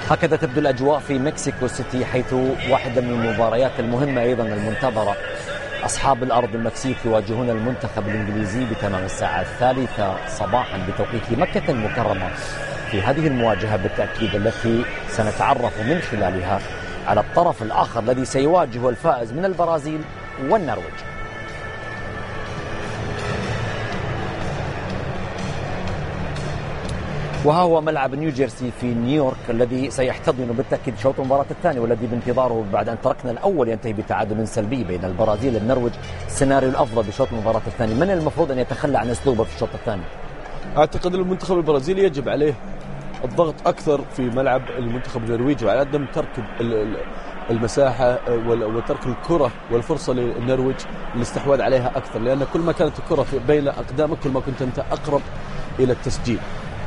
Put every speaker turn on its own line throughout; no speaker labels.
هكذا تبدو الأجواء في مكسيكو سيتي، حيث واحدة من المباريات المهمة أيضا المنتظرة. أصحاب الأرض المكسيك يواجهون المنتخب الإنجليزي بتمام الساعة 3 صباحا بتوقيت مكة المكرمة في هذه المواجهة بالتأكيد التي سنتعرف من خلالها على الطرف الآخر الذي سيواجه الفائز من البرازيل والنرويج. وها هو ملعب نيوجيرسي في نيويورك الذي سيحتضن بالتأكيد شوط المباراة الثاني، والذي بانتظاره بعد أن تركنا الأول ينتهي بتعادل سلبي بين البرازيل والنرويج. السيناريو الأفضل بشوط المباراة الثاني، من المفروض أن يتخلى عن أسلوبه في الشوط الثاني؟
أعتقد المنتخب البرازيلي يجب عليه الضغط أكثر في ملعب المنتخب النرويجي وعلى عدم ترك المساحة وترك الكرة والفرصة للنرويج للاستحواذ عليها أكثر، لأن كل ما كانت الكرة بين أقدامك كل ما كنت أنت أقرب إلى التسجيل.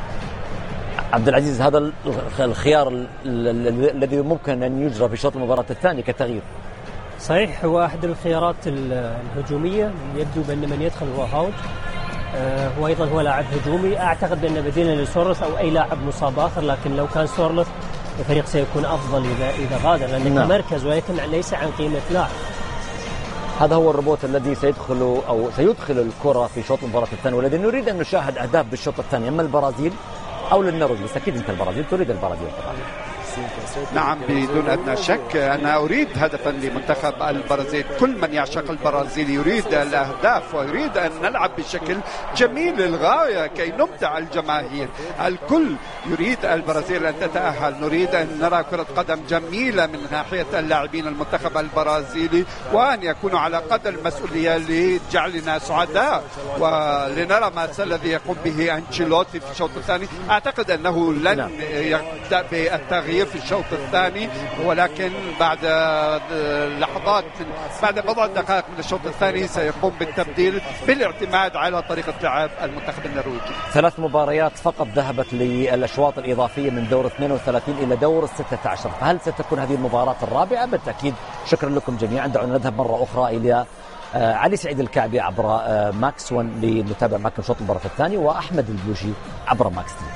عبد العزيز، هذا الخيار الذي ممكن أن يجرى في شوط المباراة الثاني كتغيير.
صحيح، هو أحد الخيارات الهجومية. يبدو بأن من يدخل هو هاود، هو أيضا هو لاعب هجومي. أعتقد بأن بديلا لسورلوث أو أي لاعب مصاب آخر، لكن لو كان سورلوث الفريق سيكون أفضل إذا غادر، لأنه كمركز ولكن ليس عن قيمة لاعب.
هذا هو الربوط الذي سيدخل الكرة في شوط المباراة الثاني، والذي نريد أن نشاهد أهداف بالشوط الثاني، أما البرازيل أو للنرويج. بس أكيد أنت البرازيل تريد البرازيل طبعا.
نعم بدون أدنى شك، أنا أريد هدفا لمنتخب البرازيل. كل من يعشق البرازيل يريد الأهداف ويريد أن نلعب بشكل جميل للغاية كي نمتع الجماهير. الكل يريد البرازيل أن تتأهل. نريد أن نرى كرة قدم جميلة من ناحية اللاعبين المنتخب البرازيلي، وأن يكونوا على قدر المسؤولية لجعلنا سعداء ولنرى ما الذي يقوم به أنشيلوتي في الشوط الثاني. أعتقد أنه لن يبدأ بالتغيير في الشوط الثاني، ولكن بعد لحظات، بعد بضع دقائق من الشوط الثاني سيقوم بالتبديل بالاعتماد على طريقة لعب المنتخب النرويجي.
3 مباريات فقط ذهبت للأشواط الإضافية من دور 32 إلى دور 16، فهل ستكون هذه المباراة الرابعة؟ بالتأكيد. شكرا لكم جميعا. دعونا نذهب مرة أخرى إلى علي سعيد الكعبي عبر ماكس 1 لنتابع معكم شوط المباراة الثاني، وأحمد البلوشي عبر ماكس 2.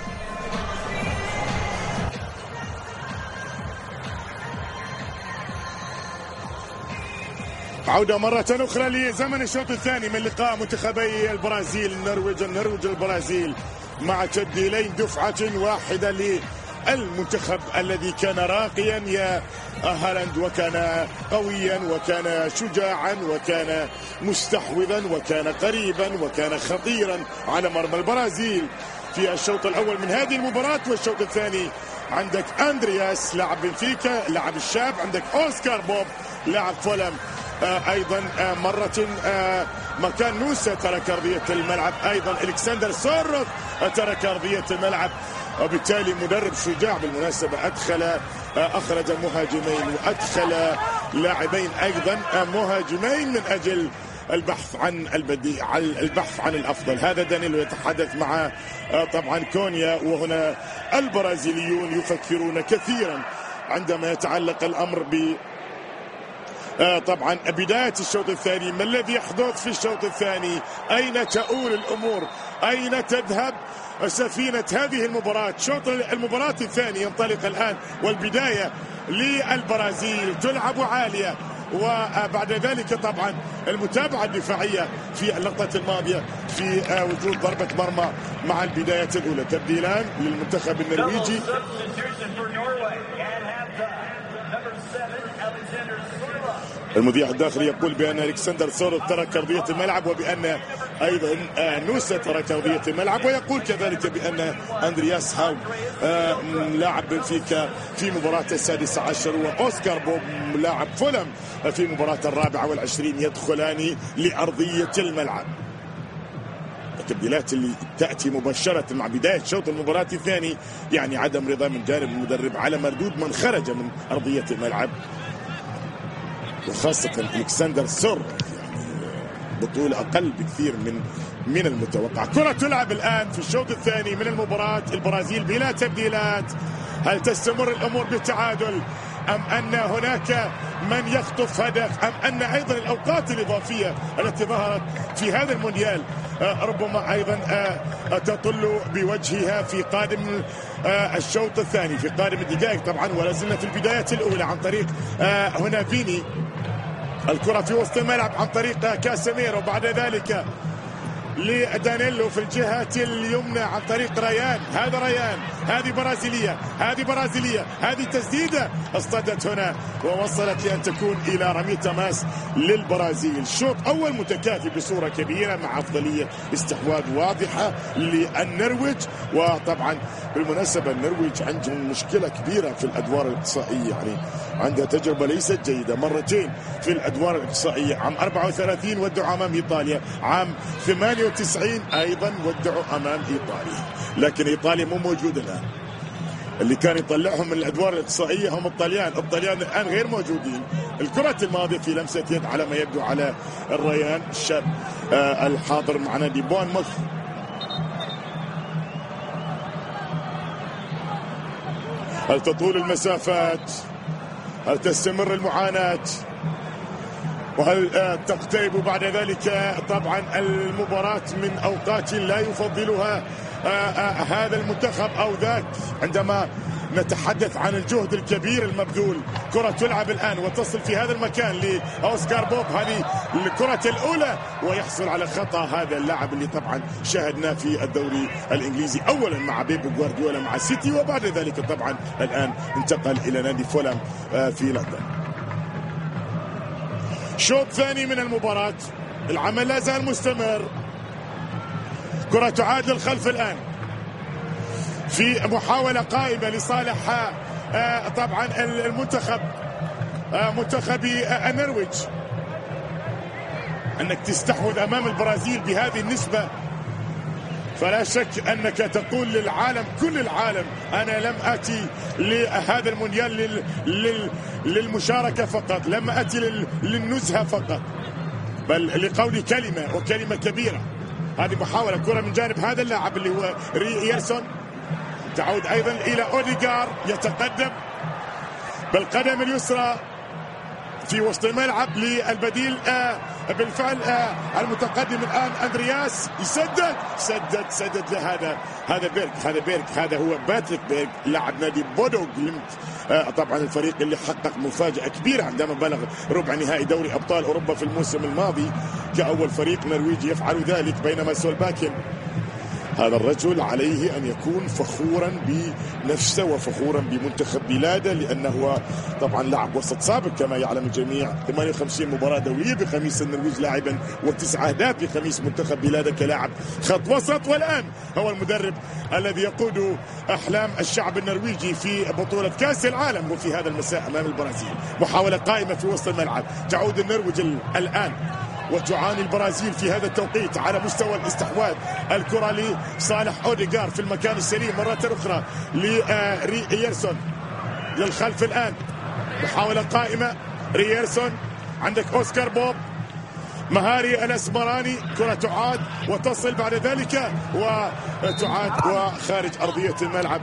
عودة مرة أخرى لزمن الشوط الثاني من لقاء منتخبي البرازيل النرويج البرازيل مع تبديلين دفعة واحدة للمنتخب الذي كان راقيا يا هالاند، وكان قويا وكان شجاعا وكان مستحوذا وكان قريبا وكان خطيرا على مرمى البرازيل في الشوط الأول من هذه المباراة. والشوط الثاني عندك أندرياس لاعب بنفيكا لاعب الشاب، عندك أوسكار بوب لاعب فولم ايضا مرة مكان نوسا ترك ارضية الملعب، ايضا الكسندر سورلوث ترك ارضية الملعب، وبالتالي مدرب شجاع بالمناسبة اخرج مهاجمين وادخل لاعبين ايضا مهاجمين من اجل البحث عن البحث عن الافضل. هذا دانيلو يتحدث مع طبعا كونيا، وهنا البرازيليون يفكرون كثيرا عندما يتعلق الامر ب طبعا بداية الشوط الثاني. ما الذي يحدث في الشوط الثاني؟ أين تؤول الأمور؟ أين تذهب سفينة هذه المباراة؟ شوط المباراة الثاني ينطلق الآن، والبداية للبرازيل تلعب عالية، وبعد ذلك طبعا المتابعة الدفاعية في اللقطة الماضية في وجود ضربة مرمى مع البداية الأولى. تبديلان للمنتخب النرويجي. المذيع الداخلي يقول بأن الكسندر سورلوث ترك أرضية الملعب، وبأن أيضا نوسا ترك أرضية الملعب، ويقول كذلك بأن أندرياس هاو لاعب بنفيكا في مباراة 16، وأوسكار بوب لاعب فولم في مباراة 24 يدخلان لأرضية الملعب. التبديلات اللي تأتي مباشرة مع بداية شوط المباراة الثاني يعني عدم رضا من جانب المدرب على مردود من خرج من أرضية الملعب، وخاصة الكسندر سورلوث، يعني بطولة أقل بكثير من المتوقع. كرة تلعب الآن في الشوط الثاني من المباراة، البرازيل بلا تبديلات. هل تستمر الأمور بالتعادل أم أن هناك من يخطف هدف، أم أن أيضا الأوقات الإضافية التي ظهرت في هذا المونديال ربما أيضا تطل بوجهها في قادم الشوط الثاني، في قادم الدقائق طبعا. ولا زلنا في البداية الأولى عن طريق هنا فيني، الكرة في وسط الملعب عن طريق كاسيميرو، بعد ذلك لدانيلو في الجهة اليمنى عن طريق ريان. هذا ريان، هذه برازيلية، هذه برازيلية، هذه تسديدة اصطدت هنا ووصلت لأن تكون إلى رمية تماس للبرازيل. شوط أول متكافئ بصورة كبيرة مع أفضلية استحواذ واضحة للنرويج. وطبعا بالمناسبة النرويج عندهم مشكلة كبيرة في الأدوار الإقصائية، يعني عندها تجربة ليست جيدة، مرتين في الأدوار الإقصائية، عام 34 ودعوا أمام إيطاليا، عام 98 أيضا ودعوا أمام إيطاليا، لكن إيطاليا مو موجودة الآن. اللي كان يطلعهم من الأدوار الإقصائية هم الطليان الآن غير موجودين. الكرة الماضية في لمسة يد على ما يبدو على الريان الشاب الحاضر معنا دي بورنموث. هل تطول المسافات؟ هل تستمر المعاناة؟ وهل تقترب بعد ذلك طبعا المباراة من أوقات لا يفضلها هذا المنتخب أو ذاك؟ عندما نتحدث عن الجهد الكبير المبذول، كرة تلعب الآن وتصل في هذا المكان لأوسكار بوب، هذه الكرة الأولى ويحصل على خطأ هذا اللاعب اللي طبعا شاهدناه في الدوري الإنجليزي، أولا مع بيب جوارديولا مع سيتي، وبعد ذلك طبعا الآن انتقل إلى نادي فولام في لندن. شوط ثاني من المباراة، العمل لا زال مستمر. كرة تعاد للخلف الآن في محاولة قائمة لصالح طبعا المنتخب منتخبي النرويج. أنك تستحوذ أمام البرازيل بهذه النسبة فلا شك أنك تقول للعالم، كل العالم، أنا لم أتي لهذا المونديال للمشاركة فقط، لم أتي للنزهة فقط، بل لقول كلمة وكلمة كبيرة. هذه محاولة كرة من جانب هذا اللاعب اللي هو رييرسون، تعود أيضا إلى أوديغار، يتقدم بالقدم اليسرى في وسط الملعب للبديل بالفعل المتقدم الآن أندرياس، سدد هذا بيرك، هذا هو باتريك بيرك لاعب نادي بودو جليمت، طبعا الفريق اللي حقق مفاجأة كبيرة عندما بلغ ربع نهائي دوري أبطال أوروبا في الموسم الماضي كأول فريق نرويجي يفعل ذلك، بينما سولباكن هذا الرجل عليه أن يكون فخورا بنفسه وفخورا بمنتخب بلاده، لأنه طبعا لاعب وسط سابق كما يعلم الجميع، 58 مباراة دولية بخميس النرويج لاعبا و9 أهداف بخميس منتخب بلاده كلاعب خط وسط، والآن هو المدرب الذي يقود أحلام الشعب النرويجي في بطولة كأس العالم وفي هذا المساء أمام البرازيل. محاولة قائمة في وسط الملعب، تعود النرويج الآن وتعاني البرازيل في هذا التوقيت على مستوى الاستحواذ. الكرة لصالح أوديغار في المكان السليم مرة أخرى لرييرسون للخلف الآن، محاولة قائمة رييرسون، عندك أوسكار بوب، مهاري الأسمراني، كرة تعاد وتصل بعد ذلك وتعاد وخارج أرضية الملعب.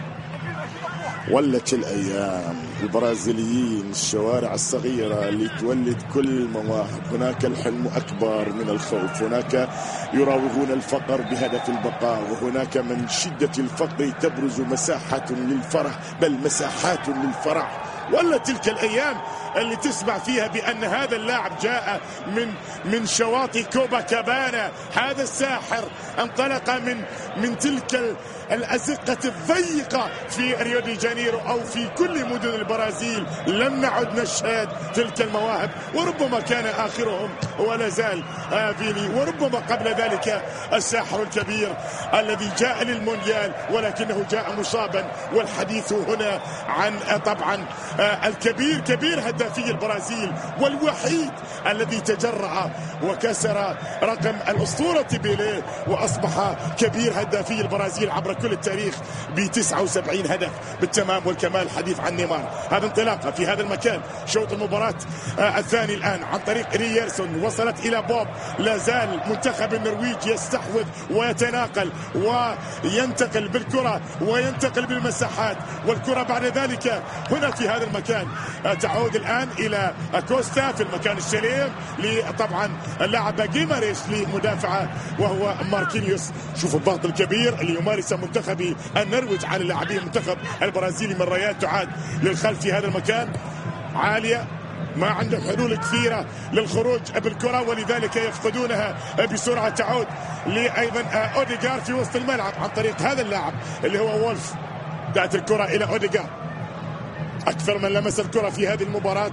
ولت الأيام، البرازيليين الشوارع الصغيرة اللي تولد كل المواهب، هناك الحلم أكبر من الخوف، هناك يراوغون الفقر بهدف البقاء، وهناك من شدة الفقر تبرز مساحة للفرح، بل مساحات للفرح. ولا تلك الأيام اللي تسمع فيها بأن هذا اللاعب جاء من شواطئ كوبا كابانا، هذا الساحر انطلق من تلك الأزقة الضيقة في ريو دي جانيرو أو في كل مدن البرازيل. لم نعد نشهد تلك المواهب، وربما كان آخرهم ولا زال فيني، وربما قبل ذلك الساحر الكبير الذي جاء للمونديال ولكنه جاء مصابا. والحديث هنا عن طبعا الكبير كبير هدافي البرازيل والوحيد الذي تجرأ وكسر رقم الأسطورة بيليه وأصبح كبير هدافي البرازيل عبر كل التاريخ ب79 هدف بالتمام والكمال. حديث عن نيمار. هذا انطلاقه في هذا المكان. شوط المباراة الثاني الآن عن طريق رييرسون، وصلت إلى بوب. لا زال منتخب النرويج يستحوذ ويتناقل وينتقل بالكرة وينتقل بالمساحات، والكرة بعد ذلك هنا في هذا المكان تعود الآن الآن إلى أكوستا في المكان السليم طبعا اللاعب جيماريش لمدافعه وهو ماركينيوس. شوف الضغط الكبير اللي يمارسه منتخب النرويج على لاعبي المنتخب البرازيلي من ريال تعاد للخلف في هذا المكان عالية، ما عندهم حلول كثيرة للخروج بالكرة ولذلك يفقدونها بسرعة. تعود لأيضا أوديغار في وسط الملعب عن طريق هذا اللاعب اللي هو وولف. تأتي الكرة إلى أوديغار، أكثر من لمس الكرة في هذه المباراة.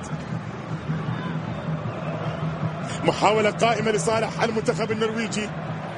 محاولة قائمة لصالح المنتخب النرويجي.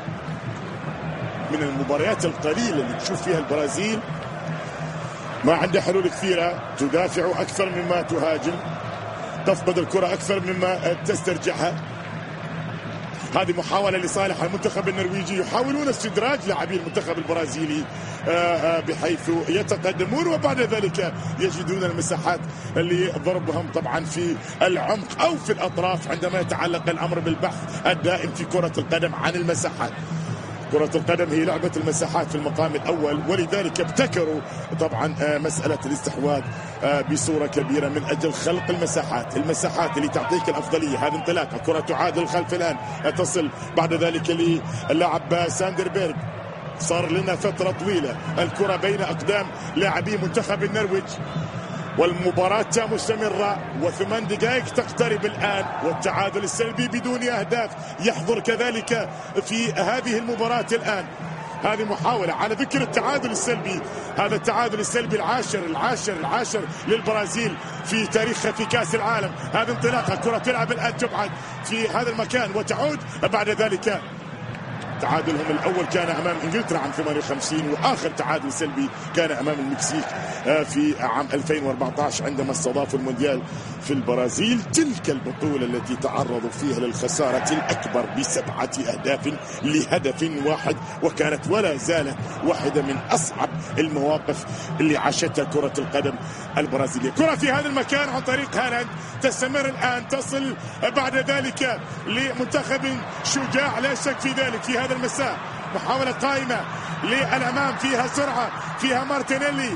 من المباريات القليلة اللي تشوف فيها البرازيل ما عندها حلول كثيرة، تدافع أكثر مما تهاجم، تفقد الكرة أكثر مما تسترجعها. هذه محاولة لصالح المنتخب النرويجي، يحاولون استدراج لاعبي المنتخب البرازيلي بحيث يتقدمون وبعد ذلك يجدون المساحات اللي ضربهم طبعا في العمق أو في الأطراف عندما يتعلق الأمر بالبحث الدائم في كرة القدم عن المساحات. كرة القدم هي لعبة المساحات في المقام الأول، ولذلك ابتكروا طبعا مسألة الاستحواذ بصورة كبيرة من أجل خلق المساحات اللي تعطيك الأفضلية. هذه انطلاقة، كرة تعاد للخلف الآن، تصل بعد ذلك للاعب ساندربيرغ. صار لنا فترة طويلة الكرة بين أقدام لاعبي منتخب النرويج والمباراة مستمرة و8 دقائق تقترب الآن، والتعادل السلبي بدون أهداف يحضر كذلك في هذه المباراة الآن. هذه محاولة على ذكر التعادل السلبي، هذا التعادل السلبي العاشر للبرازيل في تاريخها في كأس العالم. هذه انطلاقة، كرة تلعب الآن تبعد في هذا المكان وتعود بعد ذلك. تعادلهم الأول كان أمام إنجلترا عام 58، وآخر تعادل سلبي كان أمام المكسيك في عام 2014 عندما استضافوا المونديال في البرازيل. تلك البطولة التي تعرضوا فيها للخسارة الأكبر ب7 أهداف لهدف واحد، وكانت ولا زالت واحدة من أصعب المواقف اللي عاشتها كرة القدم البرازيلية. كرة في هذا المكان عن طريق هالاند تستمر الآن، تصل بعد ذلك لمنتخب شجاع لا شك في ذلك. في هذا المساء محاولة قائمة للأمام، فيها سرعة، فيها مارتينيلي،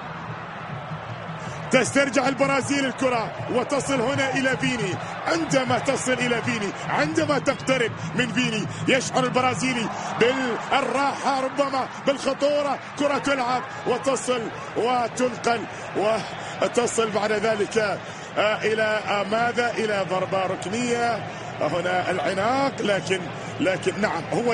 تسترجع البرازيل الكرة وتصل هنا إلى فيني. عندما تصل إلى فيني، عندما تقترب من فيني، يشعر البرازيلي بالراحة ربما بالخطورة. كرة تلعب وتصل وتنقل وتصل بعد ذلك إلى ماذا؟ إلى ضربة ركنية. هنا العناق، لكن نعم هو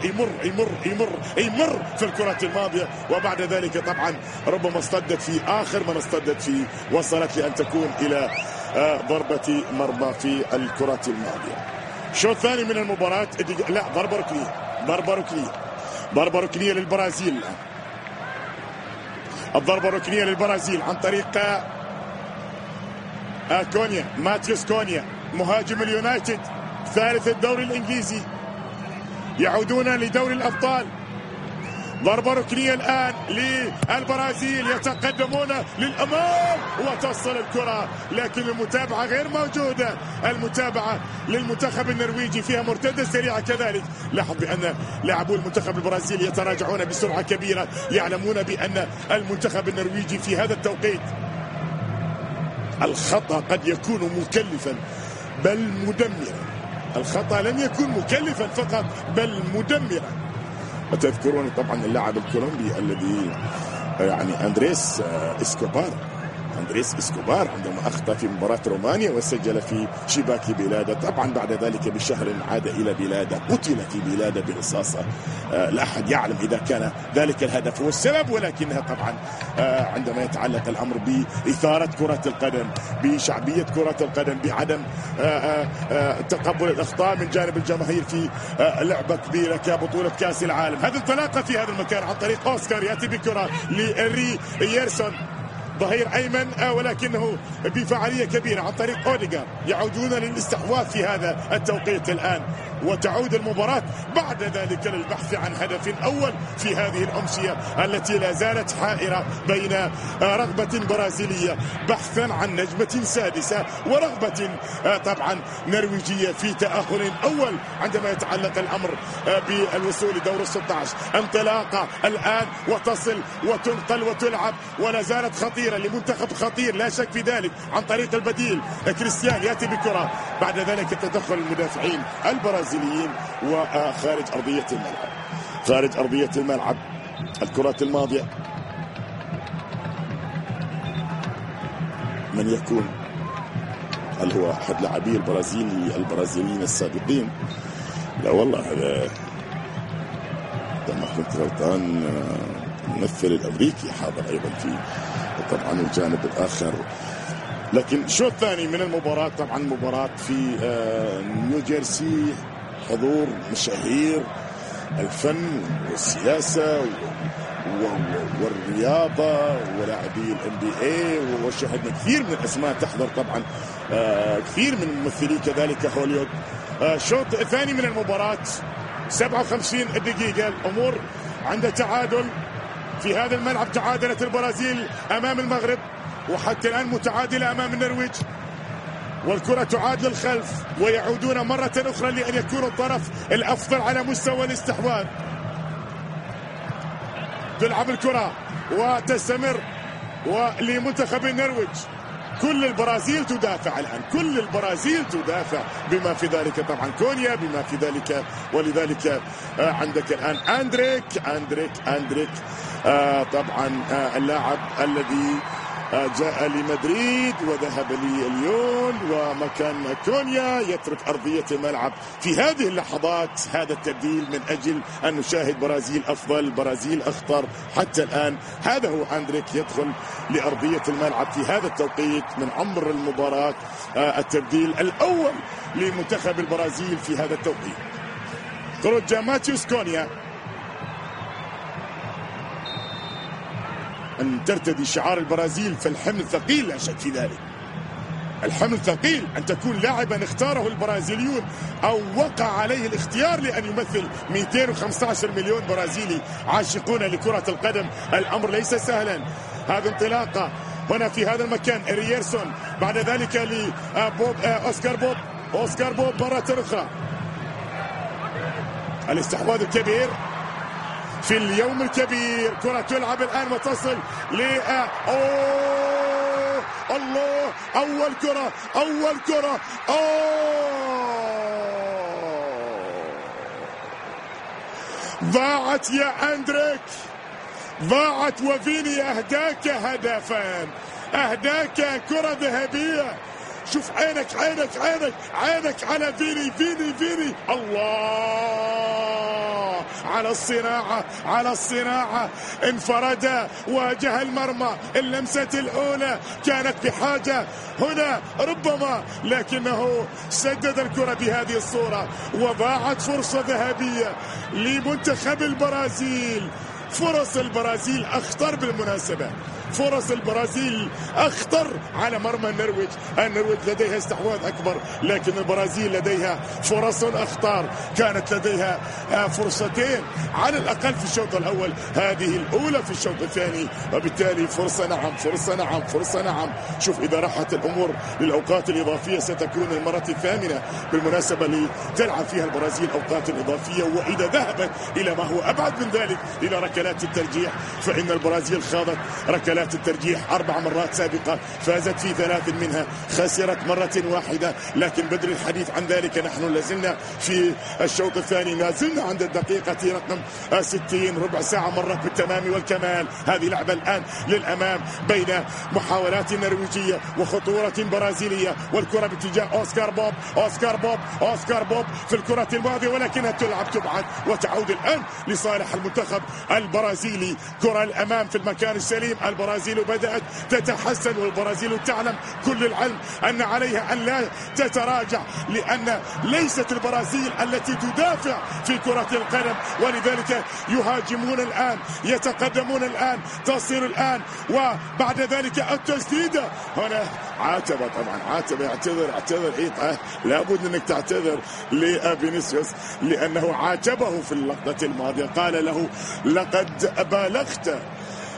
يمر في الكرة الماضية، وبعد ذلك طبعا ربما اصطدت في آخر من اصطدت فيه، وصلت لأن تكون إلى ضربة مرمى في الكرة الماضية. الشوط الثاني من المباراة، لا ضربة ركنية للبرازيل. الضربة الركنية للبرازيل عن طريق كونيا، ماتيوس كونيا مهاجم اليونايتد ثالث الدوري الإنجليزي، يعودون لدوري الأبطال. ضربة ركنية الآن للبرازيل، يتقدمون للأمام وتصل الكرة، لكن المتابعة غير موجودة. المتابعة للمنتخب النرويجي فيها مرتدة سريعة كذلك. لاحظ بأن لاعبو المنتخب البرازيلي يتراجعون بسرعة كبيرة، يعلمون بأن المنتخب النرويجي في هذا التوقيت الخطأ قد يكون مكلفا بل مدمرا. الخطأ لن يكون مكلفا فقط بل مدمرا. وتذكرون طبعا اللاعب الكولومبي الذي يعني أندريس إسكوبار عندما أخطأ في مباراة رومانيا وسجل في شباك بلاده. طبعا بعد ذلك بشهر عاد إلى بلاده، قتل في بلاده برصاصة. لا أحد يعلم إذا كان ذلك الهدف هو السبب، ولكنها طبعا عندما يتعلق الأمر بإثارة كرة القدم، بشعبية كرة القدم، بعدم تقبل الأخطاء من جانب الجماهير في لعبة كبيرة كبطولة كأس العالم. هذه انطلاقة في هذا المكان عن طريق أوسكار، يأتي بكرة لإري ييرسون ظهير أيمن، ولكنه بفعالية كبيرة عن طريق أوديغار. يعودون للاستحواذ في هذا التوقيت الآن، وتعود المباراة بعد ذلك للبحث عن هدف أول في هذه الأمسية التي لا زالت حائرة بين رغبة برازيلية بحثا عن نجمة سادسة ورغبة طبعا نرويجية في تأهل أول عندما يتعلق الأمر بالوصول لدور 16. انطلاقة الآن وتصل وتنقل وتلعب ولا زالت خطيرة خطيرة لمنتخب خطير لا شك في ذلك، عن طريق البديل كريستيان يأتي بكرة، بعد ذلك تدخل المدافعين البرازيليين وخارج أرضية الملعب. خارج أرضية الملعب الكرات الماضية من يكون؟ هل هو أحد لاعبي البرازيليين السابقين؟ لا والله، هذا ما كنت غلطان، الممثل الأمريكي حاضر أيضا في طبعا الجانب الآخر. لكن شوط ثاني من المباراة، طبعا مباراة في نيوجيرسي، حضور مشاهير الفن والسياسة والرياضة ولاعبي الNBA، وشاهدنا كثير من الأسماء تحضر طبعا، كثير من ممثلي كذلك هوليوود. شوط ثاني من المباراة 57 دقيقة، الأمور عند تعادل في هذا الملعب. تعادلت البرازيل أمام المغرب، وحتى الآن متعادلة أمام النرويج، والكرة تعاد للخلف، ويعودون مرة أخرى لأن يكون الطرف الأفضل على مستوى الاستحواذ. تلعب الكرة وتستمر ولمنتخب النرويج. كل البرازيل تدافع الآن، كل البرازيل تدافع، بما في ذلك طبعا كونيا، بما في ذلك ولذلك عندك الآن أندريك طبعا اللاعب الذي جاء لمدريد وذهب لليون، ومكان كونيا يترك أرضية الملعب في هذه اللحظات. هذا التبديل من أجل أن نشاهد برازيل أفضل، برازيل أخطر حتى الآن. هذا هو أندريك يدخل لأرضية الملعب في هذا التوقيت من عمر المباراة، التبديل الأول لمنتخب البرازيل في هذا التوقيت. خروج ماتيوس كونيا، أن ترتدي شعار البرازيل، فالحمل ثقيل لا شك في ذلك. الحمل ثقيل أن تكون لاعبا اختاره البرازيليون أو وقع عليه الاختيار لأن يمثل 215 مليون برازيلي عاشقون لكرة القدم. الأمر ليس سهلا. هذه انطلاقة هنا في هذا المكان، رييرسون، بعد ذلك لبوب أوسكار بوب مرة أخرى. الاستحواذ الكبير في اليوم الكبير، كرة تلعب الآن وتصل ل الله، أول كرة ضاعت يا أندريك، ضاعت، وفيني أهداك هدفان، أهداك كرة ذهبية. شوف عينك على فيني. الله على الصناعة انفرد، واجه المرمى. اللمسة الأولى كانت بحاجة هنا ربما، لكنه سدد الكرة بهذه الصورة، وضاعت فرصة ذهبية لمنتخب البرازيل. فرص البرازيل أخطر بالمناسبة، فرص البرازيل أخطر على مرمى النرويج. النرويج لديها استحواذ أكبر، لكن البرازيل لديها فرص أخطر. كانت لديها فرصتين على الأقل في الشوط الأول، هذه الأولى في الشوط الثاني، وبالتالي فرصة نعم. شوف إذا راحت الأمور للأوقات الإضافية ستكون المرة الثامنة بالمناسبة لتلعب فيها البرازيل أوقات إضافية، وإذا ذهبت إلى ما هو أبعد من ذلك إلى ركلات الترجيح، فإن البرازيل خاضت ركلات الترجيح 4 مرات سابقة، فازت في 3 منها، خسرت مرة واحدة. لكن بدل الحديث عن ذلك نحن لازلنا في الشوط الثاني، لازلنا عند الدقيقة رقم 60. ربع ساعة مرت بالتمام والكمال. هذه لعبة الآن للأمام بين محاولات نرويجية وخطورة برازيلية، والكرة باتجاه أوسكار بوب في الكرة الماضية، ولكنها تبعد وتعود الآن لصالح المنتخب البرازيلي. كرة الأمام في المكان السليم. البرازيل بدأت تتحسن، والبرازيل تعلم كل العلم أن عليها أن لا تتراجع، لأن ليست البرازيل التي تدافع في كرة القدم، ولذلك يهاجمون الآن، يتقدمون الآن، تصير الآن، وبعد ذلك التسديدة هنا عاتبة، طبعا عاتبة، اعتذر لابد أنك تعتذر لفينيسيوس، لأنه عاتبه في اللقطة الماضية، قال له لقد بالغت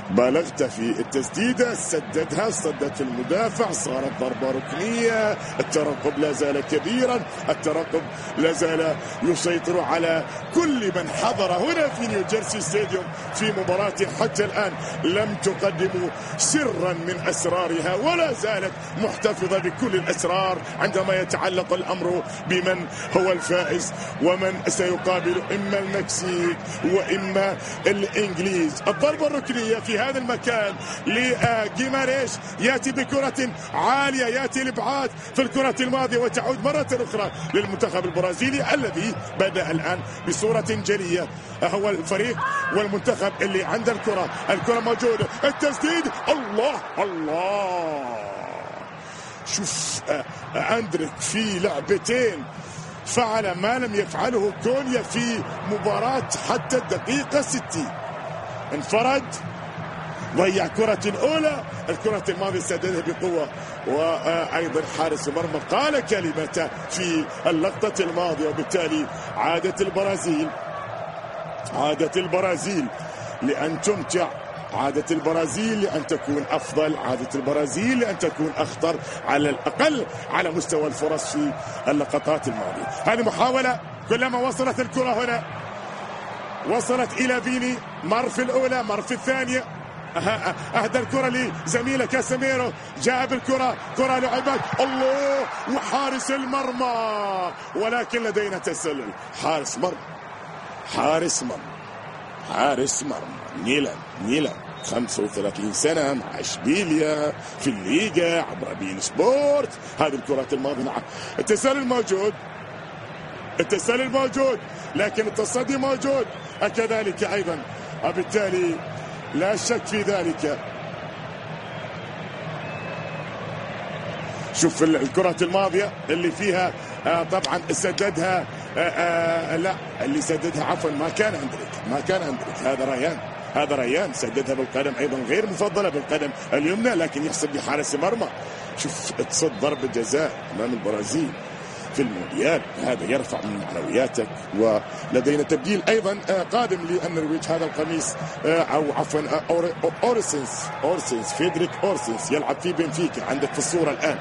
بالغت في التسديدة، سددها، صدت المدافع، صارت ضربة ركنية. الترقب لا زال كبيرا، الترقب لا زال يسيطر على كل من حضر هنا في نيوجيرسي ستاديوم في مباراة حتى الآن لم تقدم سرا من أسرارها، ولا زالت محتفظة بكل الأسرار عندما يتعلق الأمر بمن هو الفائز ومن سيقابل إما المكسيك وإما الإنجليز. الضربة الركنية في هذا المكان لجيماريش، يأتي بكرة عالية، يأتي الإبعاد في الكرة الماضية وتعود مرة أخرى للمنتخب البرازيلي الذي بدأ الآن بصورة جلية. هو الفريق والمنتخب اللي عند الكرة موجودة، التسديد، الله الله. شوف أندريك في لعبتين فعل ما لم يفعله كونيا في مباراة حتى الدقيقة 60. انفرد، ضيع كرة الأولى، الكرة الماضية سددها بقوة، وأيضا حارس المرمى قال كلمته في اللقطة الماضية. وبالتالي عادت البرازيل لأن تمتع، عادت البرازيل لأن تكون أفضل، عادت البرازيل لأن تكون أخطر على الأقل على مستوى الفرص في اللقطات الماضية. هذه محاولة، كلما وصلت الكرة هنا وصلت إلى فيني، مر في الأولى، مر في الثانية، أهدى الكرة لزميله كاسيميرو، جاء بالكرة، كرة لعبت، الله، وحارس المرمى، ولكن لدينا تسلل. حارس مرمى ميلان 35 سنة مع اشبيليا في الليغا عبر بين سبورت. هذه الكرة الماضية، نعم التسلل موجود، لكن التصدي موجود كذلك أيضا، وبالتالي لا شك في ذلك. شوف الكرة الماضية اللي فيها طبعا سددها لا اللي سددها عفوا ما كان أندريك، هذا ريان سددها بالقدم أيضا غير مفضلة بالقدم اليمنى، لكن يحسب لحارس المرمى. شوف تصد ضربة جزاء أمام البرازيل في المونديال، هذا يرفع من معنوياتك. ولدينا تبديل أيضا قادم للنرويج، هذا القميص أو عفوا أورسنس فيدريك أورسنس يلعب في بنفيكا، عندك في الصورة الآن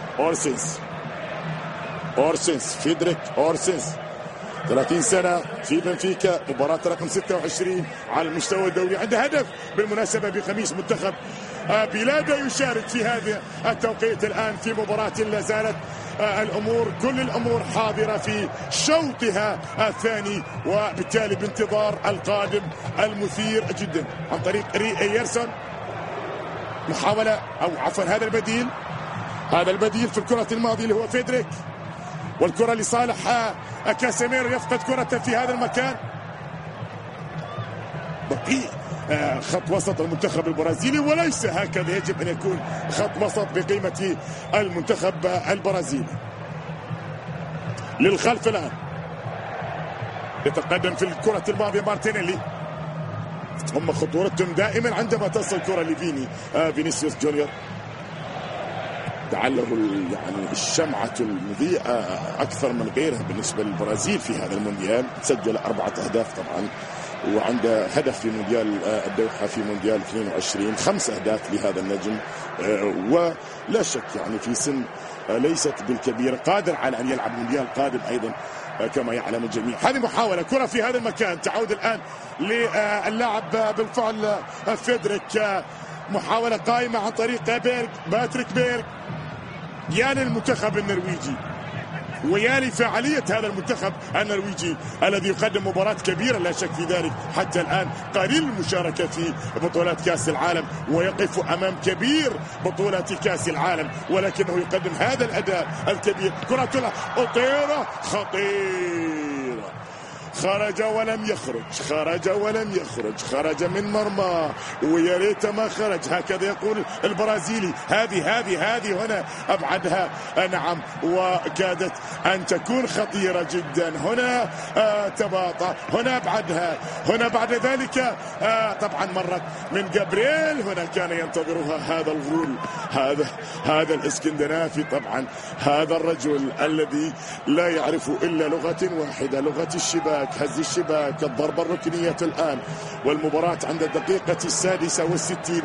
فيدريك أورسنس 30 سنة في بنفيكا، مباراة رقم 26 على المستوى الدولي، عنده هدف بالمناسبة بقميص منتخب بلاده، يشارك في هذا التوقيت الآن في مباراة لا زالت كل الأمور حاضرة في شوطها الثاني، وبالتالي بانتظار القادم المثير جدا عن طريق ريئيرسون. محاولة أو عفوا هذا البديل في الكرة الماضية اللي هو فيدريك، والكرة لصالح كاسيميرو، يفقد كرة في هذا المكان. بقي خط وسط المنتخب البرازيلي، وليس هكذا يجب أن يكون خط وسط بقيمة المنتخب البرازيلي. للخلف الآن يتقدم في الكرة الماضية مارتينيلي، هم خطورتهم دائما عندما تصل كرة فينيسيوس جونيور، تعله يعني الشمعة المضيئة أكثر من غيرها بالنسبة للبرازيل في هذا المونديال. سجل 4 أهداف طبعا، وعنده هدف في مونديال الدوحة في مونديال 22، 5 أهداف لهذا النجم، ولا شك يعني في سن ليست بالكبيرة، قادر على أن يلعب مونديال قادم أيضا كما يعلم الجميع. هذه محاولة، كرة في هذا المكان، تعود الآن للاعب بالفعل فيدريك، محاولة قائمة عن طريق باتريك بيرغ. يا للمنتخب النرويجي ويا لفعالية هذا المنتخب النرويجي الذي يقدم مباراة كبيرة لا شك في ذلك، حتى الآن قليل المشاركة في بطولات كأس العالم، ويقف أمام كبير بطولات كأس العالم، ولكنه يقدم هذا الأداء الكبير. كرة أطيرة خطيرة، خرج ولم يخرج، خرج من مرمى، ويا ريت ما خرج، هكذا يقول البرازيلي. هذه هنا أبعدها، نعم، وكادت أن تكون خطيرة جدا. هنا تباطأ، هنا أبعدها، هنا بعد ذلك طبعا مرت من جابرييل، هنا كان ينتظرها هذا الغول، هذا الاسكندنافي، طبعا هذا الرجل الذي لا يعرف إلا لغة واحدة، لغة الشباك. الشباك، هز الشباك، الضربة الركنية الآن، والمباراة عند الدقيقة 66.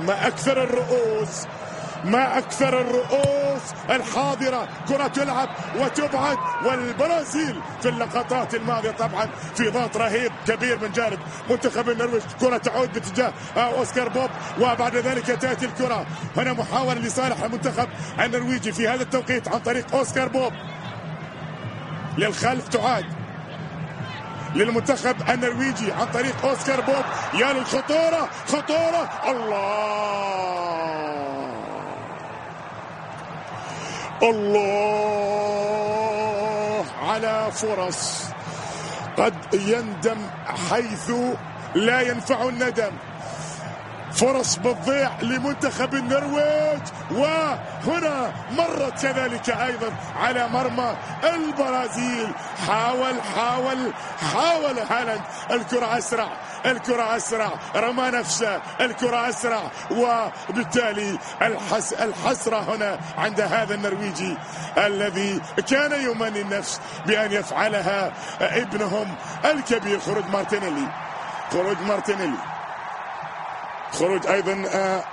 ما أكثر الرؤوس الحاضرة. كرة تلعب وتبعد، والبرازيل في اللقطات الماضية طبعا في ضغط رهيب كبير من جانب منتخب النرويج. كرة تعود باتجاه أوسكار بوب، وبعد ذلك تأتي الكرة هنا محاولة لصالح المنتخب النرويجي في هذا التوقيت عن طريق أوسكار بوب. للخلف تعاد للمنتخب النرويجي عن طريق أوسكار بوب. يا للخطورة، خطورة، الله على فرص قد يندم حيث لا ينفع الندم. فرص بتضيع لمنتخب النرويج، وهنا مرت كذلك أيضا على مرمى البرازيل. حاول هالاند، الكرة أسرع، رمى نفسه، الكرة أسرع، وبالتالي الحسرة هنا عند هذا النرويجي الذي كان يمني النفس بأن يفعلها ابنهم الكبير. خروج مارتينيلي، خروج أيضا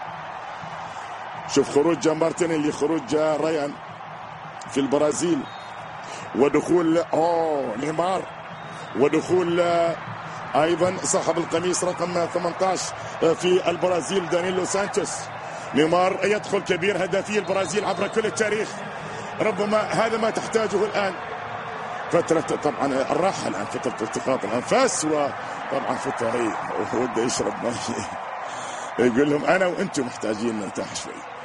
شوف خروج مارتينيلي، خروج ريان في البرازيل، ودخول نيمار، ودخول أيضا صاحب القميص رقم 18 في البرازيل دانيلو سانتوس. نيمار يدخل كبير هدافي البرازيل عبر كل التاريخ. ربما هذا ما تحتاجه الآن، فترة طبعا الراحة الآن، فترة التقاط الأنفاس، وطبعا فترة وده يشرب ماء. يقول لهم أنا وأنتم محتاجين نرتاح شوي.